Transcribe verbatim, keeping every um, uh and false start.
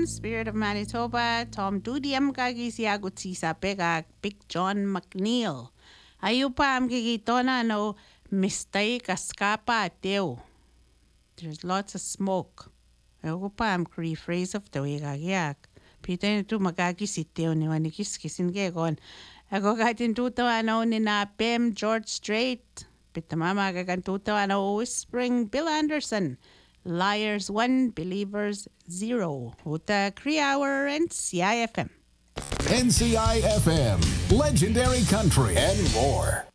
One, Spirit of Manitoba, Tom Dudiam Kagisiagut Sisa Pegak, Big John McNeil. Ayupa am gigitona no mistake escapa teu. There's lots of smoke. Ayupa am rephrase of the wigagiak. Peter tu magagi siteo ni wanikis kisin gegon. Ako katin tuto ano ni na Pem George Strait. Pitamama kagan tuto ano Whispering Bill Anderson. Liars one, Believers zero. Uta Cree Hour and C I F M. N C I F M, Legendary Country, and more.